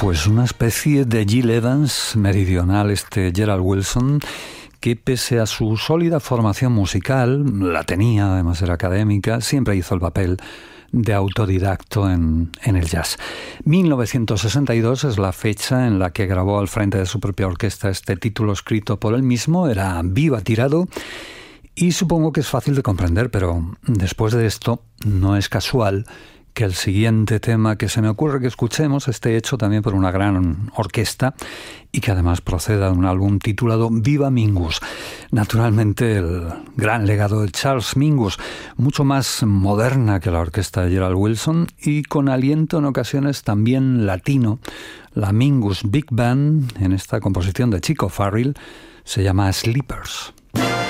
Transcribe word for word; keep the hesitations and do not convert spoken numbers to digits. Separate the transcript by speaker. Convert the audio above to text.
Speaker 1: Pues una especie de Gil Evans meridional, este Gerald Wilson, que pese a su sólida formación musical, la tenía, además era académica, siempre hizo el papel de autodidacto en, en el jazz. mil novecientos sesenta y dos es la fecha en la que grabó al frente de su propia orquesta este título escrito por él mismo, era Viva Tirado, y supongo que es fácil de comprender, pero después de esto no es casual que el siguiente tema que se me ocurre que escuchemos esté hecho también por una gran orquesta y que además proceda de un álbum titulado Viva Mingus. Naturalmente el gran legado de Charles Mingus, mucho más moderna que la orquesta de Gerald Wilson y con aliento en ocasiones también latino. La Mingus Big Band, en esta composición de Chico Farrell, se llama Sleepers.